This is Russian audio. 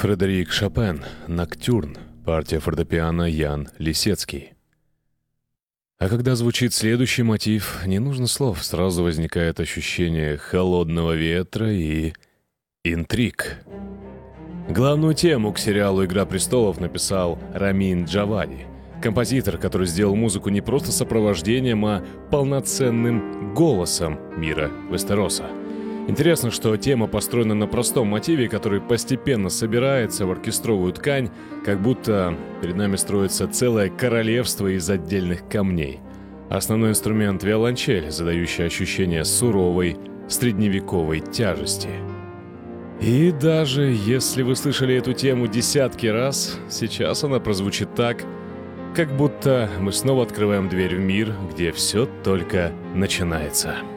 Фредерик Шопен, «Ноктюрн», партия фортепиано Ян Лисецкий. А когда звучит следующий мотив, не нужно слов, сразу возникает ощущение холодного ветра и интриг. Главную тему к сериалу «Игра престолов» написал Рамин Джавади, композитор, который сделал музыку не просто сопровождением, а полноценным голосом мира Вестероса. Интересно, что тема построена на простом мотиве, который постепенно собирается в оркестровую ткань, как будто перед нами строится целое королевство из отдельных камней. Основной инструмент — виолончель, задающий ощущение суровой, средневековой тяжести. И даже если вы слышали эту тему десятки раз, сейчас она прозвучит так, как будто мы снова открываем дверь в мир, где все только начинается.